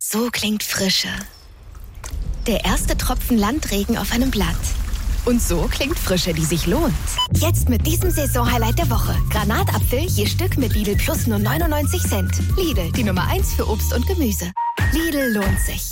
So klingt Frische. Der erste Tropfen Landregen auf einem Blatt. Und so klingt Frische, die sich lohnt. Jetzt mit diesem Saisonhighlight der Woche. Granatapfel je Stück mit Lidl Plus nur 99 Cent. Lidl, die Nummer 1 für Obst und Gemüse. Lidl lohnt sich.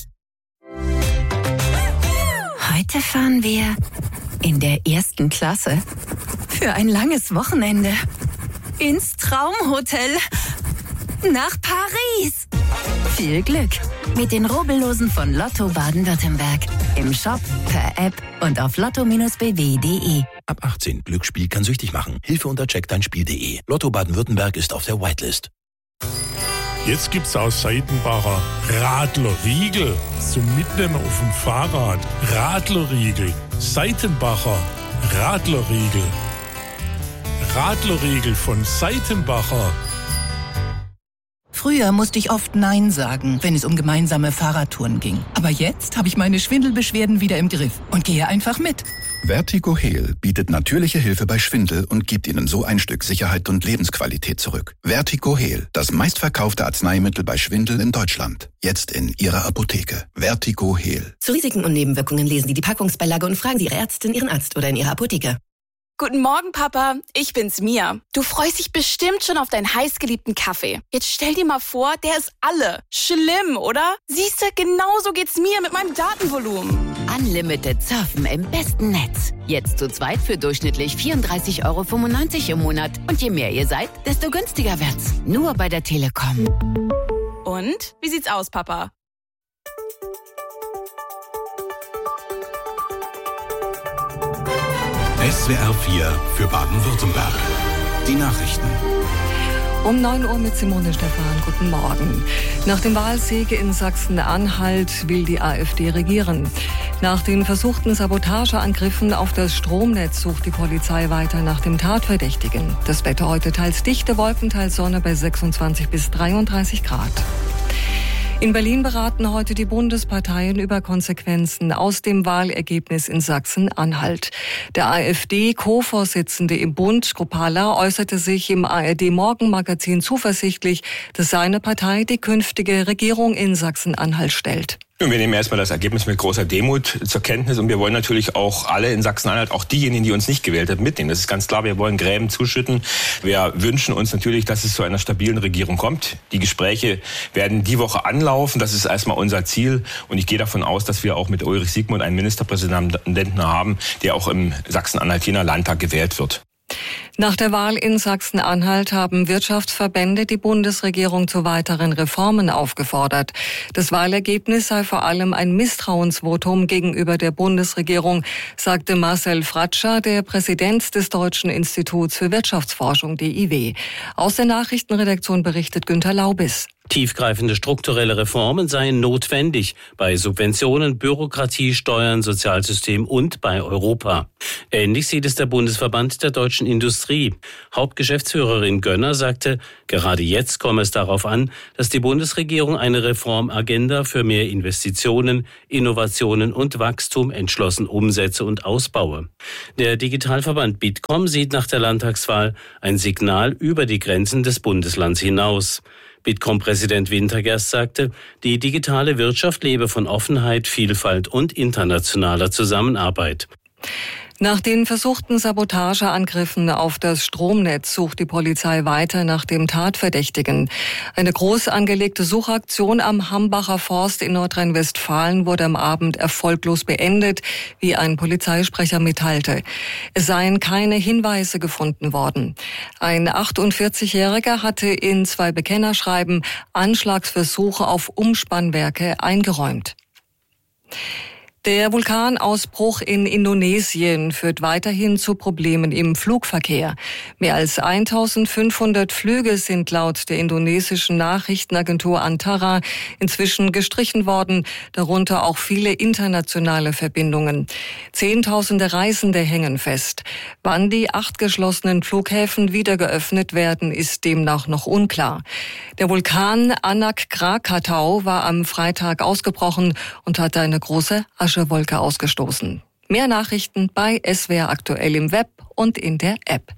Heute fahren wir in der 1. Klasse für ein langes Wochenende ins Traumhotel nach Paris. Viel Glück mit den Rubbellosen von Lotto Baden-Württemberg. Im Shop, per App und auf lotto-bw.de. Ab 18. Glücksspiel kann süchtig machen. Hilfe unter checkdeinspiel.de. Lotto Baden-Württemberg ist auf der Whitelist. Jetzt gibt's aus Seitenbacher Radlerriegel zum Mitnehmen auf dem Fahrrad. Radlerriegel. Seitenbacher Radlerriegel. Radlerriegel von Seitenbacher. Früher musste ich oft Nein sagen, wenn es um gemeinsame Fahrradtouren ging. Aber jetzt habe ich meine Schwindelbeschwerden wieder im Griff und gehe einfach mit. Vertigo Heal bietet natürliche Hilfe bei Schwindel und gibt Ihnen so ein Stück Sicherheit und Lebensqualität zurück. Vertigo Heal, das meistverkaufte Arzneimittel bei Schwindel in Deutschland. Jetzt in Ihrer Apotheke. Vertigo Heal. Zu Risiken und Nebenwirkungen lesen Sie die Packungsbeilage und fragen Sie Ihre Ärztin, Ihren Arzt oder in Ihrer Apotheke. Guten Morgen, Papa. Ich bin's, Mia. Du freust dich bestimmt schon auf deinen heißgeliebten Kaffee. Jetzt stell dir mal vor, der ist alle. Schlimm, oder? Siehste, genauso geht's mir mit meinem Datenvolumen. Unlimited Surfen im besten Netz. Jetzt zu zweit für durchschnittlich 34,95 € im Monat. Und je mehr ihr seid, desto günstiger wird's. Nur bei der Telekom. Und? Wie sieht's aus, Papa? SWR 4 für Baden-Württemberg. Die Nachrichten. Um 9 Uhr mit Simone Stephan. Guten Morgen. Nach dem Wahlsieg in Sachsen-Anhalt will die AfD regieren. Nach den versuchten Sabotageangriffen auf das Stromnetz sucht die Polizei weiter nach dem Tatverdächtigen. Das Wetter heute teils dichte Wolken, teils Sonne bei 26 bis 33 Grad. In Berlin beraten heute die Bundesparteien über Konsequenzen aus dem Wahlergebnis in Sachsen-Anhalt. Der AfD-Co-Vorsitzende im Bund, Kropala, äußerte sich im ARD-Morgenmagazin zuversichtlich, dass seine Partei die künftige Regierung in Sachsen-Anhalt stellt. Wir nehmen erstmal das Ergebnis mit großer Demut zur Kenntnis und wir wollen natürlich auch alle in Sachsen-Anhalt, auch diejenigen, die uns nicht gewählt haben, mitnehmen. Das ist ganz klar, wir wollen Gräben zuschütten. Wir wünschen uns natürlich, dass es zu einer stabilen Regierung kommt. Die Gespräche werden die Woche anlaufen, das ist erstmal unser Ziel und ich gehe davon aus, dass wir auch mit Ulrich Siegmund einen Ministerpräsidenten haben, der auch im Sachsen-Anhaltiner Landtag gewählt wird. Nach der Wahl in Sachsen-Anhalt haben Wirtschaftsverbände die Bundesregierung zu weiteren Reformen aufgefordert. Das Wahlergebnis sei vor allem ein Misstrauensvotum gegenüber der Bundesregierung, sagte Marcel Fratscher, der Präsident des Deutschen Instituts für Wirtschaftsforschung DIW. Aus der Nachrichtenredaktion berichtet Günter Laubis. Tiefgreifende strukturelle Reformen seien notwendig bei Subventionen, Bürokratie, Steuern, Sozialsystem und bei Europa. Ähnlich sieht es der Bundesverband der deutschen Industrie. Hauptgeschäftsführerin Gönner sagte, gerade jetzt komme es darauf an, dass die Bundesregierung eine Reformagenda für mehr Investitionen, Innovationen und Wachstum entschlossen umsetze und ausbaue. Der Digitalverband Bitkom sieht nach der Landtagswahl ein Signal über die Grenzen des Bundeslands hinaus. Bitkom-Präsident Wintergerst sagte, die digitale Wirtschaft lebe von Offenheit, Vielfalt und internationaler Zusammenarbeit. Nach den versuchten Sabotageangriffen auf das Stromnetz sucht die Polizei weiter nach dem Tatverdächtigen. Eine groß angelegte Suchaktion am Hambacher Forst in Nordrhein-Westfalen wurde am Abend erfolglos beendet, wie ein Polizeisprecher mitteilte. Es seien keine Hinweise gefunden worden. Ein 48-Jähriger hatte in 2 Bekennerschreiben Anschlagsversuche auf Umspannwerke eingeräumt. Der Vulkanausbruch in Indonesien führt weiterhin zu Problemen im Flugverkehr. Mehr als 1500 Flüge sind laut der indonesischen Nachrichtenagentur Antara inzwischen gestrichen worden, darunter auch viele internationale Verbindungen. Zehntausende Reisende hängen fest. Wann die 8 geschlossenen Flughäfen wieder geöffnet werden, ist demnach noch unklar. Der Vulkan Anak Krakatau war am Freitag ausgebrochen und hatte eine große Aschewolke ausgestoßen. Mehr Nachrichten bei SWR aktuell im Web und in der App.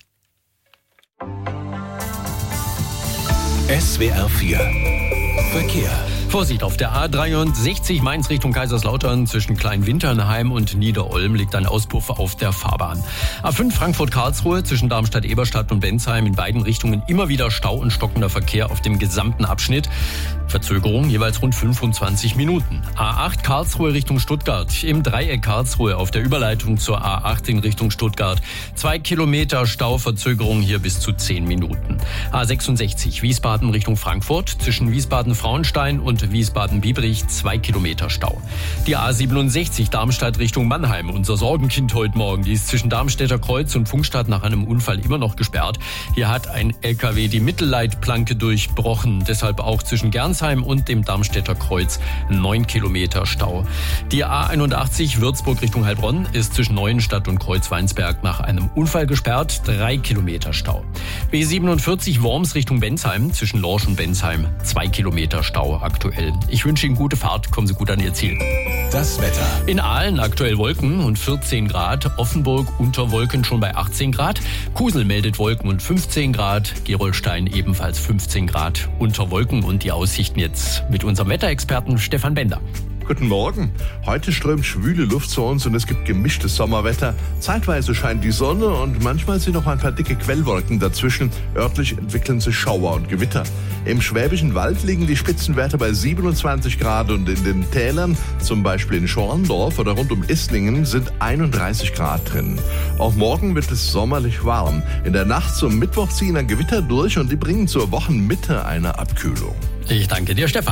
SWR 4 Verkehr. Vorsicht, auf der A63 Mainz Richtung Kaiserslautern zwischen Kleinwinternheim und Niederolm liegt ein Auspuff auf der Fahrbahn. A5 Frankfurt-Karlsruhe zwischen Darmstadt-Eberstadt und Bensheim in beiden Richtungen immer wieder Stau und stockender Verkehr auf dem gesamten Abschnitt. Verzögerung jeweils rund 25 Minuten. A8 Karlsruhe Richtung Stuttgart im Dreieck Karlsruhe auf der Überleitung zur A8 in Richtung Stuttgart. 2 Kilometer Stauverzögerung hier bis zu 10 Minuten. A66 Wiesbaden Richtung Frankfurt zwischen Wiesbaden-Frauenstein und Wiesbaden-Biebrich 2 Kilometer Stau. Die A67 Darmstadt Richtung Mannheim, unser Sorgenkind heute Morgen, die ist zwischen Darmstädter Kreuz und Pfungstadt nach einem Unfall immer noch gesperrt. Hier hat ein LKW die Mittelleitplanke durchbrochen, deshalb auch zwischen Gernsheim und dem Darmstädter Kreuz 9 Kilometer Stau. Die A81 Würzburg Richtung Heilbronn ist zwischen Neuenstadt und Kreuzweinsberg nach einem Unfall gesperrt, 3 Kilometer Stau. B47 Worms Richtung Bensheim zwischen Lorsch und Bensheim 2 Kilometer Stau aktuell. Ich wünsche Ihnen gute Fahrt, kommen Sie gut an Ihr Ziel. Das Wetter. In Aalen aktuell Wolken und 14 Grad, Offenburg unter Wolken schon bei 18 Grad, Kusel meldet Wolken und 15 Grad, Gerolstein ebenfalls 15 Grad unter Wolken und die Aussichten jetzt mit unserem Wetterexperten Stefan Bender. Guten Morgen. Heute strömt schwüle Luft zu uns und es gibt gemischtes Sommerwetter. Zeitweise scheint die Sonne und manchmal sind noch ein paar dicke Quellwolken dazwischen. Örtlich entwickeln sich Schauer und Gewitter. Im Schwäbischen Wald liegen die Spitzenwerte bei 27 Grad und in den Tälern, zum Beispiel in Schorndorf oder rund um Isslingen, sind 31 Grad drin. Auch morgen wird es sommerlich warm. In der Nacht zum Mittwoch ziehen dann Gewitter durch und die bringen zur Wochenmitte eine Abkühlung. Ich danke dir, Stefan.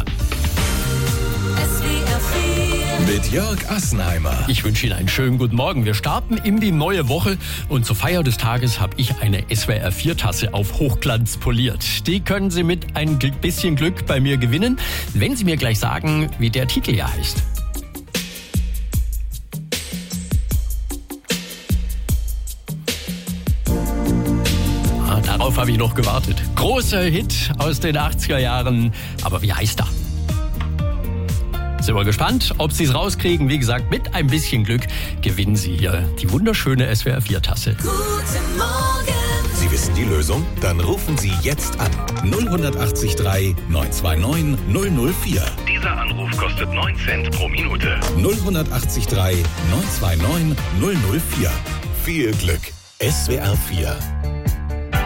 Mit Jörg Assenheimer. Ich wünsche Ihnen einen schönen guten Morgen. Wir starten in die neue Woche und zur Feier des Tages habe ich eine SWR 4-Tasse auf Hochglanz poliert. Die können Sie mit ein bisschen Glück bei mir gewinnen, wenn Sie mir gleich sagen, wie der Titel ja heißt. Darauf habe ich noch gewartet. Großer Hit aus den 80er Jahren. Aber wie heißt er? Sind wir gespannt, ob Sie es rauskriegen. Wie gesagt, mit ein bisschen Glück gewinnen Sie hier die wunderschöne SWR 4-Tasse. Guten Morgen. Sie wissen die Lösung? Dann rufen Sie jetzt an. 0183 929 004. Dieser Anruf kostet 9 Cent pro Minute. 0183 929 004. Viel Glück. SWR 4